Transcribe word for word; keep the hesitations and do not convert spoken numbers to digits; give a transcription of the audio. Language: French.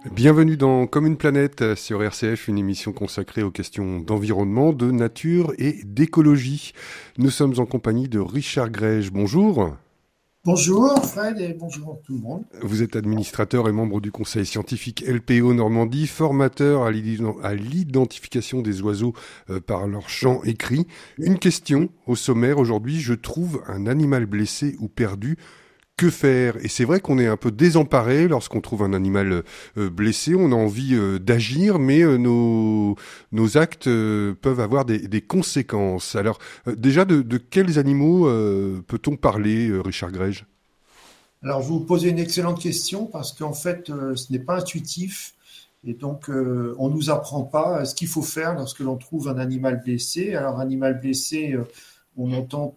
Bienvenue dans Comme une planète sur R C F, une émission consacrée aux questions d'environnement, de nature et d'écologie. Nous sommes en compagnie de Richard Grège. Bonjour. Bonjour Fred et bonjour tout le monde. Vous êtes administrateur et membre du conseil scientifique L P O Normandie, formateur à l'ident- à l'identification des oiseaux euh, par leur chant écrit. Une question au sommaire aujourd'hui, je trouve un animal blessé ou perdu. Que faire? Et c'est vrai qu'on est un peu désemparé lorsqu'on trouve un animal euh, blessé, on a envie euh, d'agir, mais euh, nos, nos actes euh, peuvent avoir des, des conséquences. Alors euh, déjà, de, de quels animaux euh, peut-on parler, euh, Richard Grège? Alors vous posez une excellente question parce qu'en fait euh, ce n'est pas intuitif et donc euh, on nous apprend pas ce qu'il faut faire lorsque l'on trouve un animal blessé. Alors animal blessé, euh, on entend